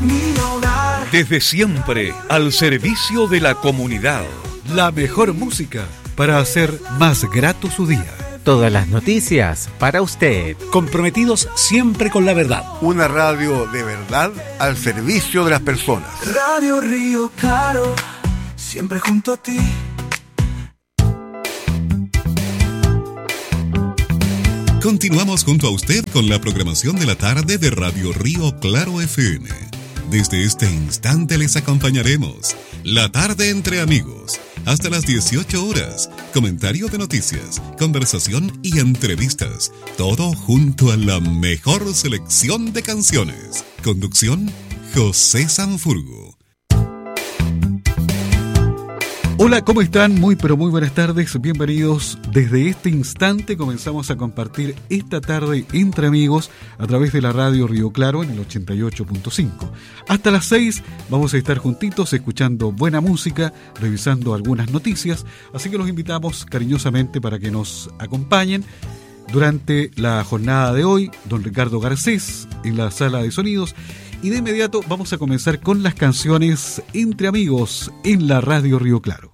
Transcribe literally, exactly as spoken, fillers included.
mi hogar. Desde siempre, al servicio de la comunidad. La mejor música para hacer más grato su día. Todas las noticias para usted. Comprometidos siempre con la verdad. Una radio de verdad al servicio de las personas. Radio Río Claro, siempre junto a ti. Continuamos junto a usted con la programación de la tarde de Radio Río Claro F M. Desde este instante les acompañaremos La Tarde entre Amigos hasta las dieciocho horas. Comentario de noticias, conversación y entrevistas. Todo junto a la mejor selección de canciones. Conducción, José Sanfurgo. Hola, ¿cómo están? Muy pero muy buenas tardes, bienvenidos. Desde este instante comenzamos a compartir esta tarde entre amigos a través de la radio Río Claro en el ochenta y ocho punto cinco. Hasta las seis vamos a estar juntitos escuchando buena música, revisando algunas noticias, así que los invitamos cariñosamente para que nos acompañen durante la jornada de hoy. Don Ricardo Garcés en la sala de sonidos. Y de inmediato vamos a comenzar con las canciones entre amigos en la radio Río Claro.